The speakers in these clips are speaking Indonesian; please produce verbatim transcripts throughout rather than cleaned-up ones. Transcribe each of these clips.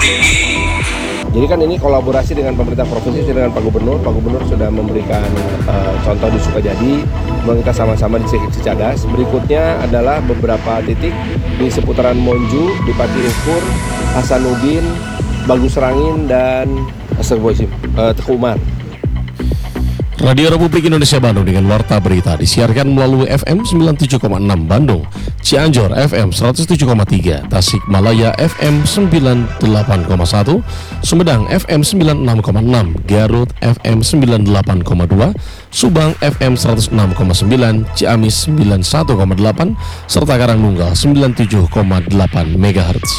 Jadi kan ini kolaborasi dengan pemerintah provinsi dengan Pak Gubernur. Pak Gubernur sudah memberikan uh, contoh di Sukajadi, kemudian kita sama-sama di Cicadas. Berikutnya adalah beberapa titik di seputaran Monju, di Pati Ukur, Hasanuddin, Bagus Rangin, dan uh, Teku Umar. Radio Republik Indonesia Bandung dengan Warta Berita disiarkan melalui F M sembilan puluh tujuh koma enam Bandung, Cianjur F M seratus tujuh koma tiga, Tasikmalaya F M sembilan puluh delapan koma satu, Sumedang F M sembilan puluh enam koma enam, Garut F M sembilan puluh delapan koma dua, Subang F M seratus enam koma sembilan, Ciamis sembilan puluh satu koma delapan, serta Karangnunggal sembilan puluh tujuh koma delapan megahertz.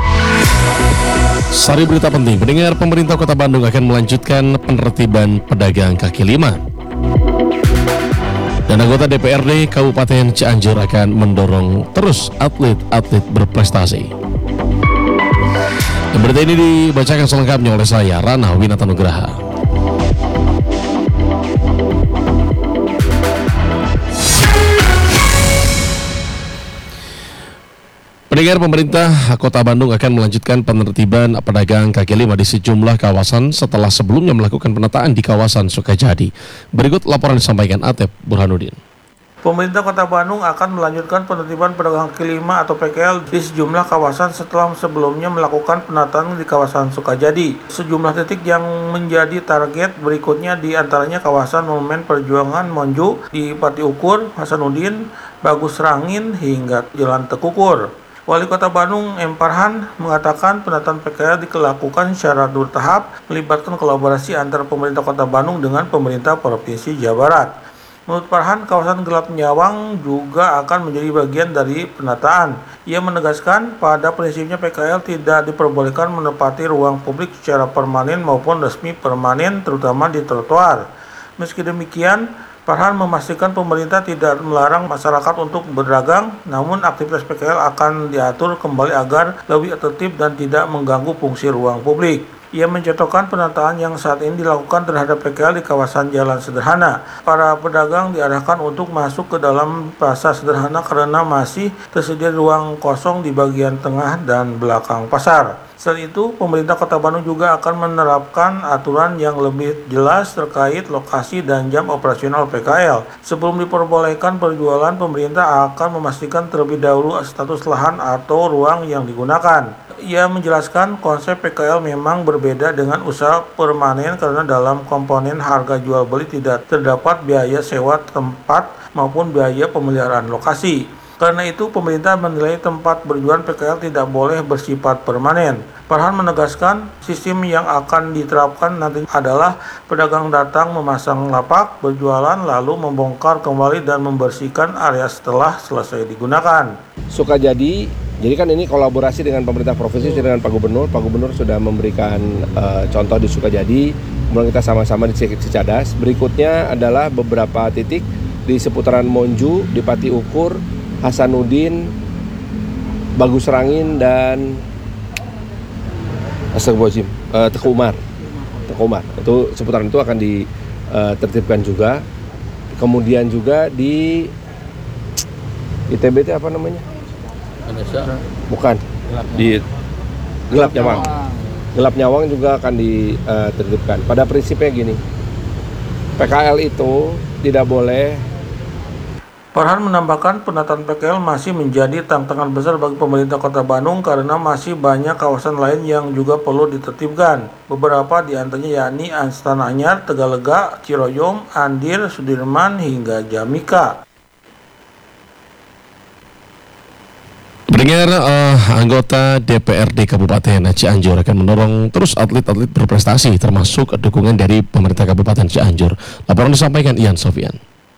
Sari berita penting, pendengar, pemerintah Kota Bandung akan melanjutkan penertiban pedagang kaki lima. Dan anggota D P R D Kabupaten Cianjur akan mendorong terus atlet-atlet berprestasi. Dan berita ini dibacakan selengkapnya oleh saya, Rana Winatanugraha. Pendengar, pemerintah Kota Bandung akan melanjutkan penertiban pedagang kaki lima di sejumlah kawasan setelah sebelumnya melakukan penataan di kawasan Sukajadi. Berikut laporan disampaikan Atep Burhanuddin. Pemerintah Kota Bandung akan melanjutkan penertiban pedagang kaki lima atau P K L di sejumlah kawasan setelah sebelumnya melakukan penataan di kawasan Sukajadi. Sejumlah titik yang menjadi target berikutnya di antaranya kawasan Monumen Perjuangan Monju, di Pati Ukur, Hasanuddin, Bagus Rangin, hingga Jalan Tekukur. Wali Kota Bandung M. Farhan mengatakan penataan P K L dilakukan secara bertahap, melibatkan kolaborasi antara pemerintah Kota Bandung dengan pemerintah Provinsi Jawa Barat. Menurut Farhan, kawasan Gelap Nyawang juga akan menjadi bagian dari penataan. Ia menegaskan pada prinsipnya P K L tidak diperbolehkan menempati ruang publik secara permanen maupun resmi permanen, terutama di trotoar. Meski demikian, Farhan memastikan pemerintah tidak melarang masyarakat untuk berdagang, namun aktivitas P K L akan diatur kembali agar lebih tertib dan tidak mengganggu fungsi ruang publik. Ia mencontohkan penataan yang saat ini dilakukan terhadap P K L di kawasan Jalan Sederhana. Para pedagang diarahkan untuk masuk ke dalam pasar sederhana karena masih tersedia ruang kosong di bagian tengah dan belakang pasar. Selain itu, pemerintah Kota Bandung juga akan menerapkan aturan yang lebih jelas terkait lokasi dan jam operasional P K L. Sebelum diperbolehkan perjualan, pemerintah akan memastikan terlebih dahulu status lahan atau ruang yang digunakan. Ia menjelaskan konsep P K L memang berbeda dengan usaha permanen karena dalam komponen harga jual beli tidak terdapat biaya sewa tempat maupun biaya pemeliharaan lokasi. Karena itu, pemerintah menilai tempat berjualan P K L tidak boleh bersifat permanen. Farhan menegaskan, sistem yang akan diterapkan nanti adalah pedagang datang memasang lapak, berjualan, lalu membongkar kembali dan membersihkan area setelah selesai digunakan. Sukajadi, jadi kan ini kolaborasi dengan pemerintah provinsi dengan Pak Gubernur. Pak Gubernur sudah memberikan uh, contoh di Sukajadi, kemudian kita sama-sama di Cicadas. Berikutnya adalah beberapa titik di seputaran Monju, di Pati Ukur, Hasanuddin, Bagus Rangin, dan Astagfirullahaladzim, uh, Teku Umar. Teku Umar. Itu seputaran itu akan ditertibkan juga. Kemudian juga di I T B itu apa namanya? Indonesia. Bukan. Di Gelap Nyawang. Gelap Nyawang juga akan ditertibkan. Pada prinsipnya gini, P K L itu tidak boleh. Farhan menambahkan penataan P K L masih menjadi tantangan besar bagi pemerintah Kota Bandung karena masih banyak kawasan lain yang juga perlu ditertibkan. Beberapa di antaranya yakni Astana Anyar, Tegalega, Ciroyom, Andir, Sudirman, hingga Jamika. Pendengar, uh, anggota D P R D Kabupaten Cianjur akan mendorong terus atlet-atlet berprestasi termasuk dukungan dari pemerintah Kabupaten Cianjur. Laporan disampaikan Ian Sofian.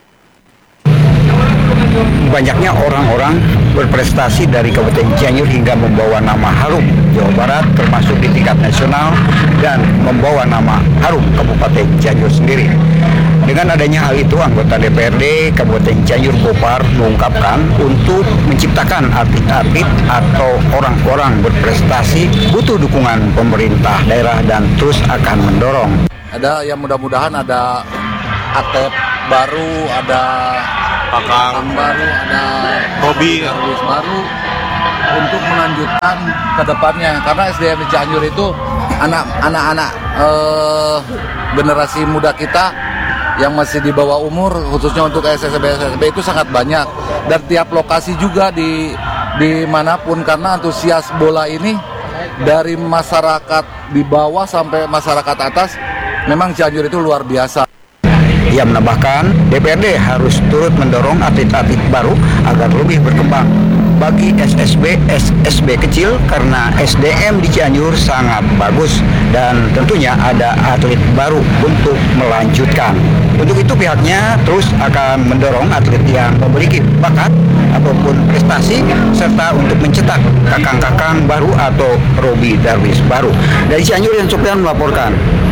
Banyaknya orang-orang berprestasi dari Kabupaten Cianjur hingga membawa nama harum Jawa Barat termasuk di tingkat nasional dan membawa nama harum Kabupaten Cianjur sendiri. Dengan adanya hal itu, anggota D P R D Kabupaten Cianjur Gopar mengungkapkan untuk menciptakan atlet-atlet atau orang-orang berprestasi butuh dukungan pemerintah daerah dan terus akan mendorong. Ada yang mudah-mudahan ada atlet baru, ada Kakang baru, ada Robi Darwis baru, untuk melanjutkan ke depannya, karena S D M di Cianjur itu anak-anak eh, generasi muda kita yang masih di bawah umur, khususnya untuk S S B S S B itu sangat banyak, dan tiap lokasi juga di dimanapun, karena antusias bola ini dari masyarakat di bawah sampai masyarakat atas, memang Cianjur itu luar biasa. Ia menambahkan, D P R D harus turut mendorong atlet-atlet baru agar lebih berkembang bagi S S B S S B kecil, karena S D M di Cianjur sangat bagus dan tentunya ada atlet baru untuk melanjutkan. Untuk itu pihaknya terus akan mendorong atlet yang memiliki bakat ataupun prestasi, serta untuk mencetak kakang-kakang baru atau Robi Darwis baru. Dari Cianjur, yang Sopian melaporkan.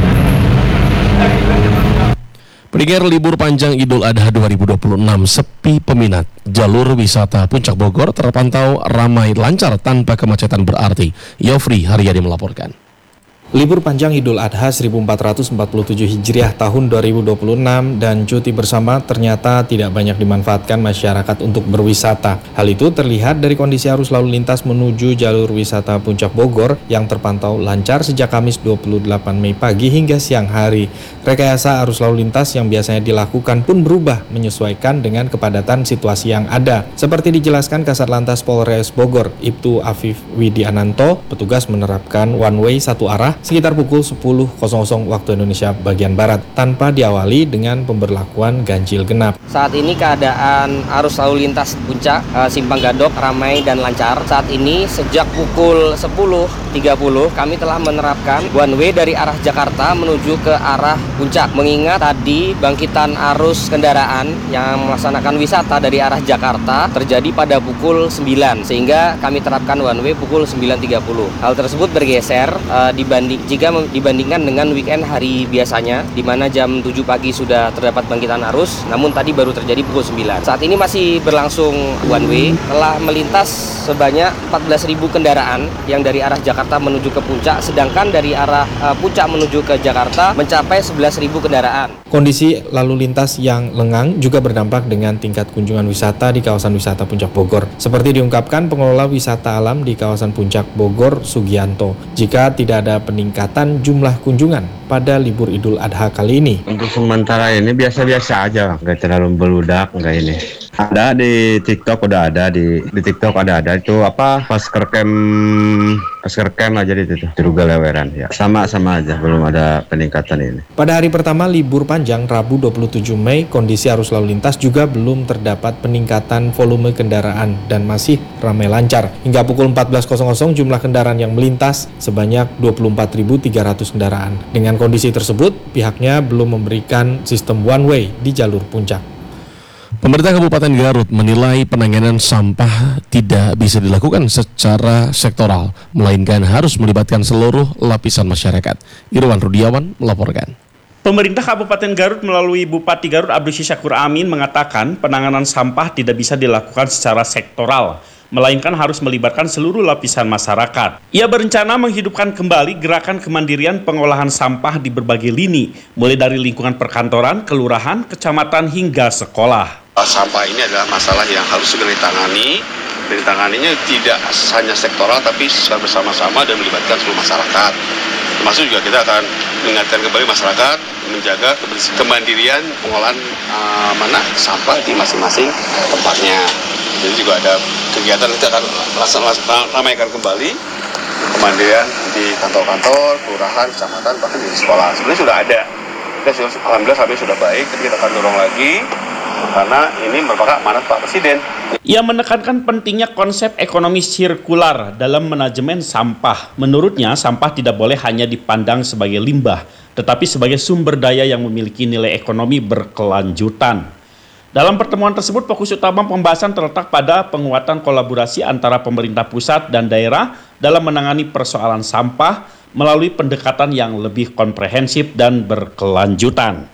Pendengar, libur panjang Idul Adha dua ribu dua puluh enam sepi peminat. Jalur wisata Puncak Bogor terpantau ramai lancar tanpa kemacetan berarti. Yofri Haryadi melaporkan. Libur panjang Idul Adha seribu empat ratus empat puluh tujuh Hijriah tahun dua ribu dua puluh enam dan cuti bersama ternyata tidak banyak dimanfaatkan masyarakat untuk berwisata. Hal itu terlihat dari kondisi arus lalu lintas menuju jalur wisata Puncak Bogor yang terpantau lancar sejak Kamis dua puluh delapan Mei pagi hingga siang hari. Rekayasa arus lalu lintas yang biasanya dilakukan pun berubah menyesuaikan dengan kepadatan situasi yang ada. Seperti dijelaskan Kasat Lantas Polres Bogor, Ibtu Afif Widiananto, petugas menerapkan one way satu arah sekitar pukul sepuluh waktu Indonesia bagian Barat tanpa diawali dengan pemberlakuan ganjil genap. Saat ini keadaan arus lalu lintas Puncak uh, Simpang Gadok ramai dan lancar. Saat ini sejak pukul sepuluh tiga puluh kami telah menerapkan one way dari arah Jakarta menuju ke arah Puncak. Mengingat tadi bangkitan arus kendaraan yang melaksanakan wisata dari arah Jakarta terjadi pada pukul sembilan, sehingga kami terapkan one way pukul sembilan tiga puluh. Hal tersebut bergeser uh, dibanding jika dibandingkan dengan weekend hari biasanya, di mana jam tujuh pagi sudah terdapat bangkitan arus, namun tadi baru terjadi pukul sembilan. Saat ini masih berlangsung one way, telah melintas sebanyak empat belas ribu kendaraan yang dari arah Jakarta menuju ke Puncak, sedangkan dari arah uh, Puncak menuju ke Jakarta mencapai sebelas ribu kendaraan. Kondisi lalu lintas yang lengang juga berdampak dengan tingkat kunjungan wisata di kawasan wisata Puncak Bogor. Seperti diungkapkan pengelola wisata alam di kawasan Puncak Bogor, Sugianto, jika tidak ada peningkatan jumlah kunjungan pada libur Idul Adha kali ini. Untuk sementara ini biasa-biasa aja, nggak terlalu beludak, nggak ini. Ada di TikTok, udah ada di di TikTok ada ada itu apa masker cam masker cam aja di itu juga leweran ya, sama sama aja, belum ada peningkatan ini. Pada hari pertama libur panjang Rabu dua puluh tujuh Mei, kondisi arus lalu lintas juga belum terdapat peningkatan volume kendaraan dan masih ramai lancar. Hingga pukul empat belas jumlah kendaraan yang melintas sebanyak dua puluh empat ribu tiga ratus kendaraan. Dengan kondisi tersebut, pihaknya belum memberikan sistem one way di jalur Puncak. Pemerintah Kabupaten Garut menilai penanganan sampah tidak bisa dilakukan secara sektoral, melainkan harus melibatkan seluruh lapisan masyarakat. Irwan Rudiawan melaporkan. Pemerintah Kabupaten Garut melalui Bupati Garut Abdus Syakur Amin mengatakan penanganan sampah tidak bisa dilakukan secara sektoral, melainkan harus melibatkan seluruh lapisan masyarakat. Ia berencana menghidupkan kembali gerakan kemandirian pengolahan sampah di berbagai lini, mulai dari lingkungan perkantoran, kelurahan, kecamatan, hingga sekolah. Sampah ini adalah masalah yang harus segera ditangani. Dan ditanganinya tidak hanya sektoral, tapi secara bersama-sama dan melibatkan seluruh masyarakat. Termasuk juga kita akan mengingatkan kembali masyarakat menjaga kemandirian pengolahan uh, mana sampah di masing-masing tempatnya. Jadi juga ada kegiatan kita akan ramaikan kembali kemandirian di kantor-kantor, kelurahan, kecamatan, bahkan di sekolah. Sebenarnya sudah ada. Kita sudah, alhamdulillah sampai sudah baik, tapi kita akan dorong lagi karena ini merupakan amanat Pak Presiden. Ia menekankan pentingnya konsep ekonomi sirkular dalam manajemen sampah. Menurutnya, sampah tidak boleh hanya dipandang sebagai limbah, tetapi sebagai sumber daya yang memiliki nilai ekonomi berkelanjutan. Dalam pertemuan tersebut, fokus utama pembahasan terletak pada penguatan kolaborasi antara pemerintah pusat dan daerah dalam menangani persoalan sampah melalui pendekatan yang lebih komprehensif dan berkelanjutan.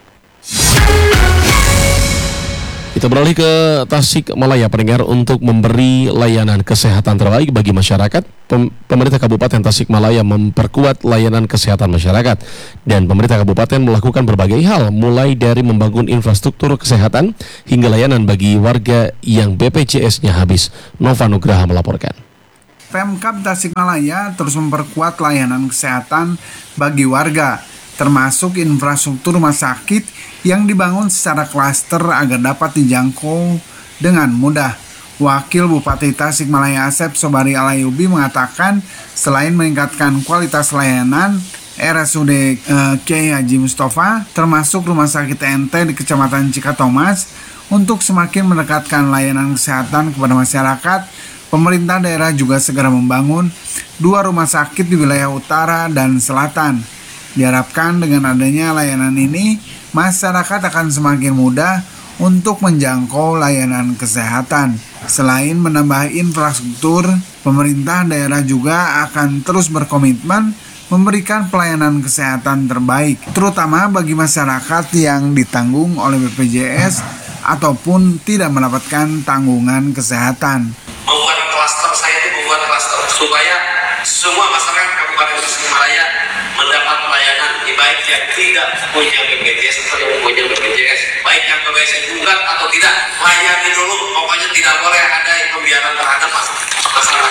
Kita beralih ke Tasikmalaya, pendengar. Untuk memberi layanan kesehatan terbaik bagi masyarakat, pemerintah Kabupaten Tasikmalaya memperkuat layanan kesehatan masyarakat, dan pemerintah Kabupaten melakukan berbagai hal, mulai dari membangun infrastruktur kesehatan hingga layanan bagi warga yang B P J S-nya habis. Nova Nugraha melaporkan. Pemkab Tasikmalaya terus memperkuat layanan kesehatan bagi warga, termasuk infrastruktur rumah sakit yang dibangun secara klaster agar dapat dijangkau dengan mudah. Wakil Bupati Tasikmalaya Asep Sobari Alayubi mengatakan selain meningkatkan kualitas layanan, R S U D eh, Kiai Haji Mustafa termasuk Rumah Sakit N T di Kecamatan Cikatomas untuk semakin mendekatkan layanan kesehatan kepada masyarakat. Pemerintah daerah juga segera membangun dua rumah sakit di wilayah utara dan selatan. Diharapkan dengan adanya layanan ini, masyarakat akan semakin mudah untuk menjangkau layanan kesehatan. Selain menambah infrastruktur, pemerintah daerah juga akan terus berkomitmen memberikan pelayanan kesehatan terbaik, terutama bagi masyarakat yang ditanggung oleh B P J S ataupun tidak mendapatkan tanggungan kesehatan. Membuat klaster, saya itu membuat klaster supaya semua masyarakat Kabupaten Tasikmalaya mendapat pelayanan, baik yang tidak punya B P J S atau yang punya B P J S, baik yang B P J S tunggal atau tidak, layani dulu. Pokoknya tidak boleh ada pembiaran terhadap masyarakat.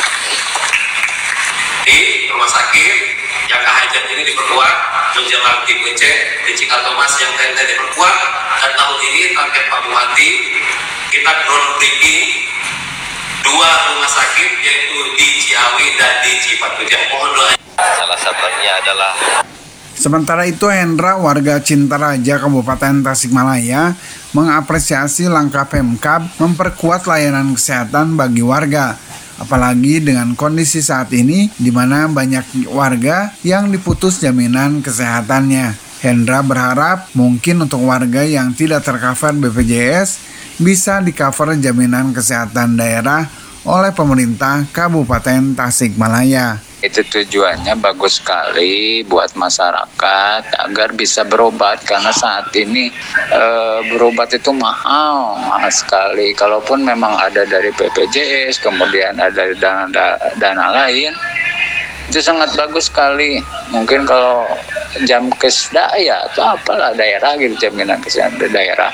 Di rumah sakit yang Hajat ini diperkuat, menjelang di B C di Cikatomas yang T N T diperkuat, dan tahun ini target Pak Bupati kita groundbreaking dua rumah sakit yaitu di Ciawi dan di Cipatujah. Mohon doanya. Salah satunya adalah. Sementara itu, Hendra, warga Cintaraja Kabupaten Tasikmalaya, mengapresiasi langkah Pemkab memperkuat layanan kesehatan bagi warga. Apalagi dengan kondisi saat ini di mana banyak warga yang diputus jaminan kesehatannya. Hendra berharap mungkin untuk warga yang tidak tercover B P J S bisa di-cover jaminan kesehatan daerah oleh pemerintah Kabupaten Tasikmalaya. Itu tujuannya bagus sekali buat masyarakat agar bisa berobat, karena saat ini e, berobat itu mahal, mahal sekali. Kalaupun memang ada dari B P J S, kemudian ada dana, dana lain, itu sangat bagus sekali. Mungkin kalau Jamkes daya atau apalah daerah gitu, jaminan kesehatan daerah,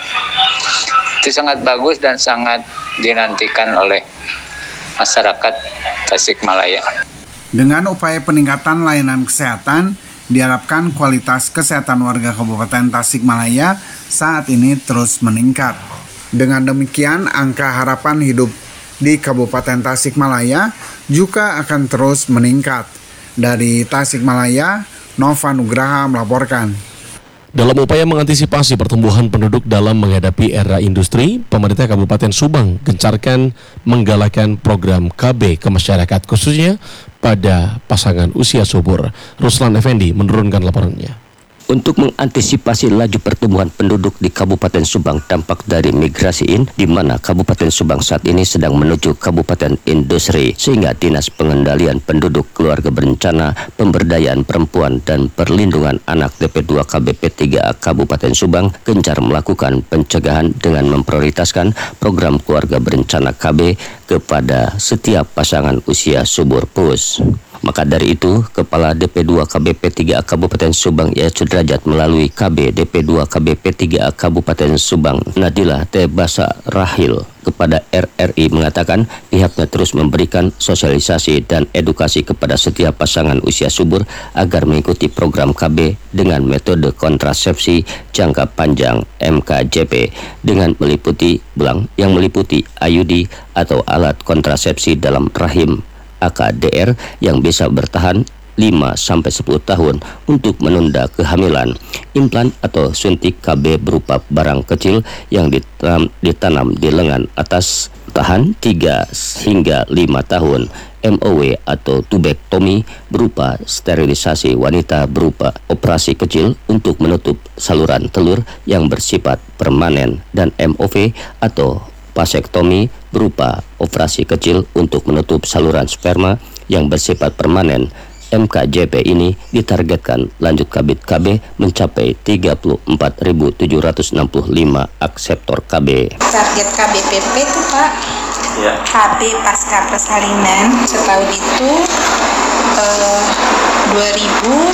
itu sangat bagus dan sangat dinantikan oleh masyarakat Tasikmalaya. Dengan upaya peningkatan layanan kesehatan, diharapkan kualitas kesehatan warga Kabupaten Tasikmalaya saat ini terus meningkat. Dengan demikian, angka harapan hidup di Kabupaten Tasikmalaya juga akan terus meningkat. Dari Tasikmalaya, Nova Nugraha melaporkan. Dalam upaya mengantisipasi pertumbuhan penduduk dalam menghadapi era industri, pemerintah Kabupaten Subang gencarkan menggalakkan program K B ke masyarakat, khususnya pada pasangan usia subur. Ruslan Effendi menurunkan laporannya. Untuk mengantisipasi laju pertumbuhan penduduk di Kabupaten Subang dampak dari migrasi in, di mana Kabupaten Subang saat ini sedang menuju Kabupaten Industri, sehingga Dinas Pengendalian Penduduk, Keluarga Berencana, Pemberdayaan Perempuan dan Perlindungan Anak D P dua K B P tiga A Kabupaten Subang gencar melakukan pencegahan dengan memprioritaskan program Keluarga Berencana K B kepada setiap pasangan usia subur pus. Maka dari itu, Kepala D P dua K B P tiga A Kabupaten Subang Yaya Sudrajat melalui K B D P dua K B P tiga A Kabupaten Subang Nadila T. Basa Rahil kepada R R I mengatakan pihaknya terus memberikan sosialisasi dan edukasi kepada setiap pasangan usia subur agar mengikuti program K B dengan metode kontrasepsi jangka panjang M K J P dengan meliputi belang yang meliputi I U D atau alat kontrasepsi dalam rahim A K D R yang bisa bertahan lima sampai sepuluh tahun untuk menunda kehamilan, implan atau suntik K B berupa barang kecil yang ditanam, ditanam di lengan atas tahan tiga hingga lima tahun, M O W atau tubektomi berupa sterilisasi wanita berupa operasi kecil untuk menutup saluran telur yang bersifat permanen, dan M O V atau vasektomi berupa operasi kecil untuk menutup saluran sperma yang bersifat permanen. M K J P ini ditargetkan lanjut kabit K B mencapai tiga puluh empat ribu tujuh ratus enam puluh lima akseptor K B. Target K B P P itu Pak, ya. K B pasca persalinan setahun itu eh, dua ribu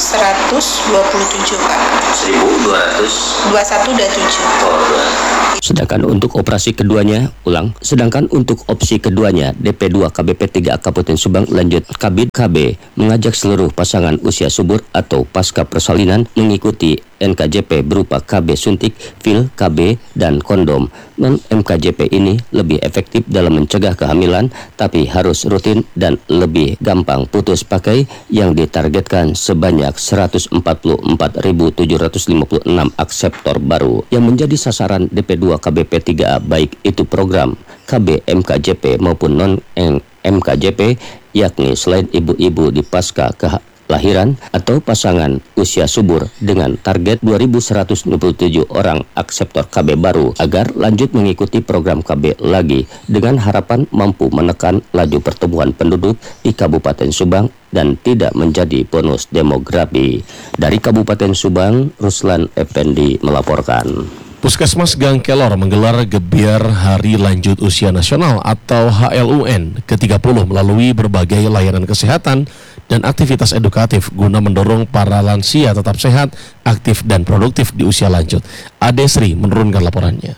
seratus dua puluh tujuh Pak. seribu dua ratus dua puluh satu dua puluh tujuh. Sedangkan untuk operasi keduanya, ulang, sedangkan untuk opsi keduanya, D P dua K B P tiga A Kabupaten Subang lanjut Kabid K B mengajak seluruh pasangan usia subur atau pasca persalinan mengikuti N K J P berupa K B suntik, pil, K B, dan kondom. Non-M K J P ini lebih efektif dalam mencegah kehamilan, tapi harus rutin dan lebih gampang putus pakai yang ditargetkan sebanyak seratus empat puluh empat ribu tujuh ratus lima puluh enam akseptor baru yang menjadi sasaran D P dua K B P tiga A, baik itu program K B M K J P maupun non-M K J P, yakni selain ibu-ibu di pasca kelahiran atau pasangan usia subur dengan target dua ribu seratus dua puluh tujuh orang akseptor K B baru agar lanjut mengikuti program K B lagi dengan harapan mampu menekan laju pertumbuhan penduduk di Kabupaten Subang dan tidak menjadi bonus demografi. Dari Kabupaten Subang, Ruslan Effendi melaporkan. Puskesmas Gang Kelor menggelar Gebiar Hari Lanjut Usia Nasional atau H L U N ke tiga puluh melalui berbagai layanan kesehatan dan aktivitas edukatif guna mendorong para lansia tetap sehat, aktif dan produktif di usia lanjut. Ade Sri menurunkan laporannya.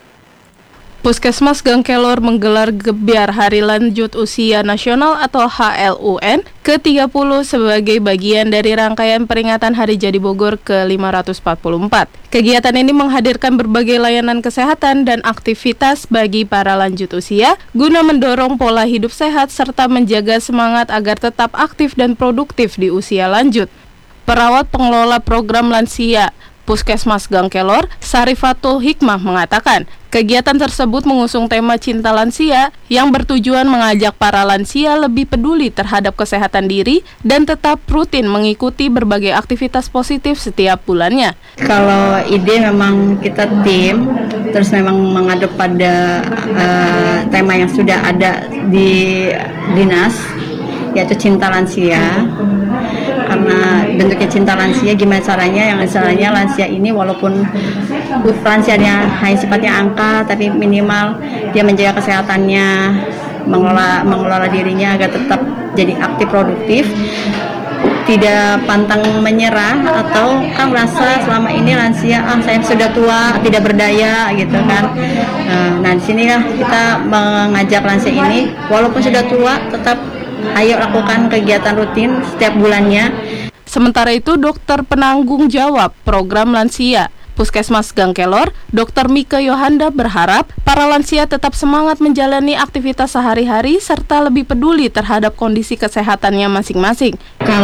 Puskesmas Gang Kelor menggelar Gebiar Hari Lanjut Usia Nasional atau H L U N ke tiga puluh sebagai bagian dari rangkaian peringatan Hari Jadi Bogor ke lima ratus empat puluh empat. Kegiatan ini menghadirkan berbagai layanan kesehatan dan aktivitas bagi para lanjut usia guna mendorong pola hidup sehat serta menjaga semangat agar tetap aktif dan produktif di usia lanjut. Perawat pengelola program lansia Puskesmas Gang Kelor, Sarifatul Hikmah mengatakan, kegiatan tersebut mengusung tema Cinta Lansia yang bertujuan mengajak para lansia lebih peduli terhadap kesehatan diri dan tetap rutin mengikuti berbagai aktivitas positif setiap bulannya. Kalau ide memang kita tim, terus memang mengadop pada uh, tema yang sudah ada di dinas, yaitu Cinta Lansia. Karena bentuknya Cinta Lansia, gimana caranya yang misalnya lansia ini walaupun lansianya hanya sifatnya angka, tapi minimal dia menjaga kesehatannya, mengelola mengelola dirinya agar tetap jadi aktif produktif, tidak pantang menyerah atau kan merasa selama ini lansia ah saya sudah tua tidak berdaya gitu kan. Nah di sini lah kita mengajak lansia ini walaupun sudah tua tetap ayo lakukan kegiatan rutin setiap bulannya. Sementara itu, dokter penanggung jawab program lansia Puskesmas Gang Kelor, Dokter Mika Yohanda berharap para lansia tetap semangat menjalani aktivitas sehari-hari serta lebih peduli terhadap kondisi kesehatannya masing-masing.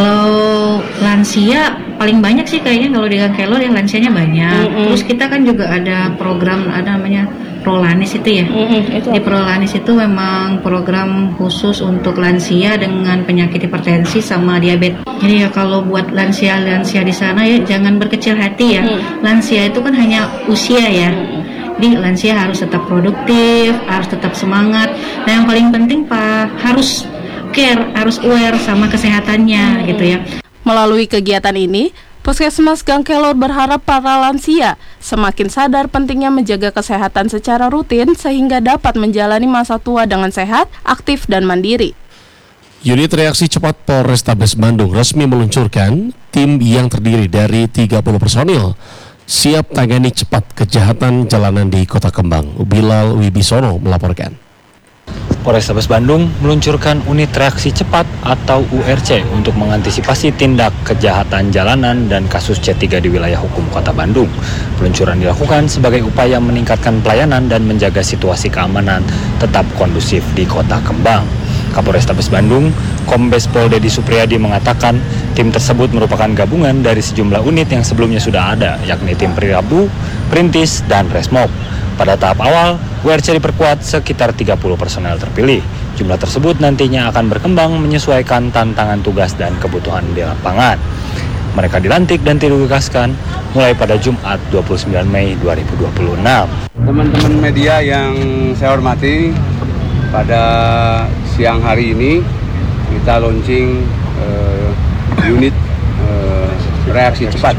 Kalau lansia paling banyak sih kayaknya kalau di Gang Kelor yang lansianya banyak. Mm-hmm. Terus kita kan juga ada program ada namanya Prolanis itu ya. Mm-hmm, itu. Di Prolanis itu memang program khusus untuk lansia dengan penyakit hipertensi sama diabetes. Jadi ya kalau buat lansia-lansia di sana ya jangan berkecil hati ya. Mm. Lansia itu kan hanya usia ya. Jadi lansia harus tetap produktif, harus tetap semangat. Dan yang paling penting Pak harus care, harus aware sama kesehatannya. Mm-hmm. Gitu ya. Melalui kegiatan ini, Puskesmas Gang Kelor berharap para lansia semakin sadar pentingnya menjaga kesehatan secara rutin sehingga dapat menjalani masa tua dengan sehat, aktif, dan mandiri. Unit Reaksi Cepat Polrestabes Bandung resmi meluncurkan tim yang terdiri dari tiga puluh personil siap tangani cepat kejahatan jalanan di Kota Kembang. Bilal Wibisono melaporkan. Polrestabes Bandung meluncurkan unit reaksi cepat atau U R C untuk mengantisipasi tindak kejahatan jalanan dan kasus C tiga di wilayah hukum Kota Bandung. Peluncuran dilakukan sebagai upaya meningkatkan pelayanan dan menjaga situasi keamanan tetap kondusif di Kota Kembang. Kapolrestabes Bandung, Kombes Pol Dedi Supriyadi mengatakan tim tersebut merupakan gabungan dari sejumlah unit yang sebelumnya sudah ada, yakni tim Prirabu, Perintis, dan Resmob. Pada tahap awal, U R C diperkuat sekitar tiga puluh personel terpilih. Jumlah tersebut nantinya akan berkembang menyesuaikan tantangan tugas dan kebutuhan di lapangan. Mereka dilantik dan ditugaskan mulai pada Jumat dua puluh sembilan Mei dua ribu dua puluh enam. Teman-teman media yang saya hormati, pada siang hari ini kita launching uh, unit uh, reaksi cepat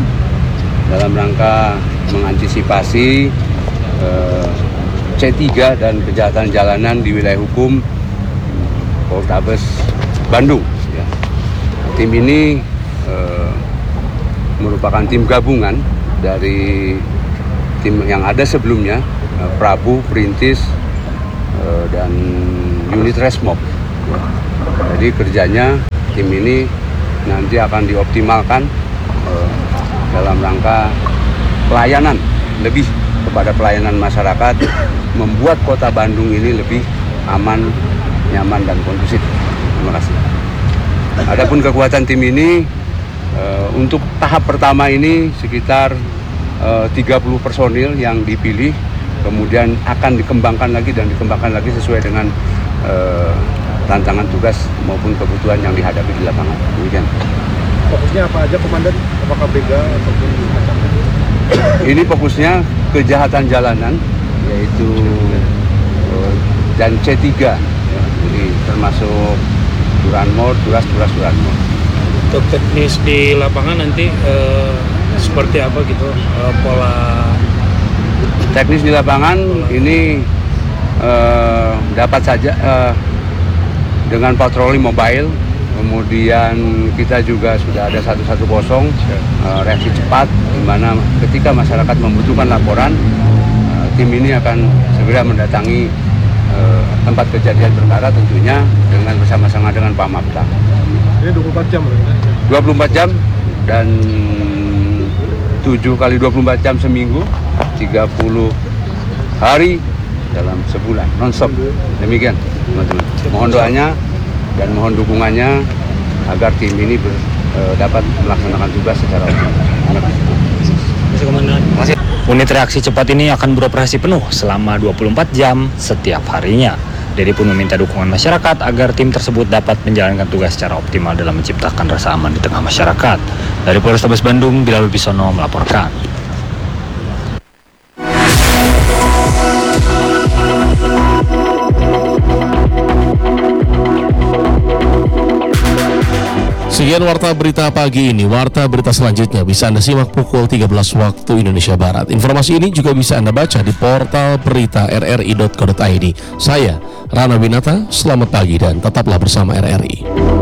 dalam rangka mengantisipasi C tiga dan kejahatan jalanan di wilayah hukum Polrestabes Bandung. Ya. Tim ini eh, merupakan tim gabungan dari tim yang ada sebelumnya, Prabu, Perintis, dan unit Resmob. Jadi kerjanya tim ini nanti akan dioptimalkan dalam rangka pelayanan lebih kepada pelayanan masyarakat, membuat kota Bandung ini lebih aman, nyaman, dan kondusif. Terima kasih. Adapun kekuatan tim ini uh, untuk tahap pertama ini sekitar uh, tiga puluh personil yang dipilih, kemudian akan dikembangkan lagi dan dikembangkan lagi sesuai dengan uh, tantangan tugas maupun kebutuhan yang dihadapi di lapangan. Demikian. Fokusnya apa aja, Komandan? Apakah Brega ataupun macamnya? Ini fokusnya kejahatan jalanan, yaitu uh, dan C tiga, ya, jadi termasuk Duranmor, Turas, Turas, Duranmor. Untuk teknis di lapangan nanti eh, seperti apa gitu eh, pola? Teknis di lapangan pola. Ini eh, dapat saja eh, dengan patroli mobile, kemudian kita juga sudah ada satu satu kosong eh, reaksi cepat, di mana ketika masyarakat membutuhkan laporan, eh, tim ini akan segera mendatangi tempat kejadian perkara, tentunya dengan bersama-sama dengan Pamapta. Ini dua puluh empat jam? dua puluh empat jam dan tujuh kali dua puluh empat jam seminggu, tiga puluh hari dalam sebulan, non-stop. Demikian, teman-teman. Mohon doanya dan mohon dukungannya agar tim ini ber, eh, dapat melaksanakan tugas secara optimal. Terima kasih. Unit reaksi cepat ini akan beroperasi penuh selama dua puluh empat jam setiap harinya. Dedi pun meminta dukungan masyarakat agar tim tersebut dapat menjalankan tugas secara optimal dalam menciptakan rasa aman di tengah masyarakat. Dari Polrestabes Bandung, Bilal Wibisono melaporkan. Sekian Warta Berita pagi ini. Warta Berita selanjutnya bisa Anda simak pukul tiga belas waktu Indonesia Barat. Informasi ini juga bisa Anda baca di portal berita r r i dot co dot i d. Saya, Rana Winata, selamat pagi dan tetaplah bersama R R I.